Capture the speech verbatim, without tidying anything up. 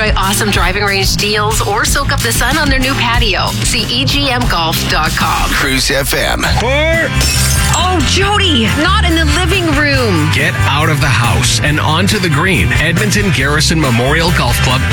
enjoy awesome driving range deals or soak up the sun on their new patio. See E G M golf dot com. Cruise F M. Oh, Jody, not in the living room. Get out of the house and onto the green. Edmonton Garrison Memorial Golf Club